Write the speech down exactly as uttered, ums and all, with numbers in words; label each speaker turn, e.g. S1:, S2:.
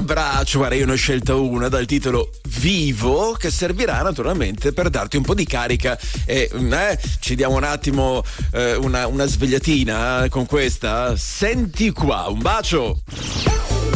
S1: abbraccio, guarda, io ne ho scelta una dal titolo Vivo, che servirà naturalmente per darti un po' di carica e eh, ci diamo un attimo eh, una, una svegliatina eh, con questa. Senti qua, un bacio.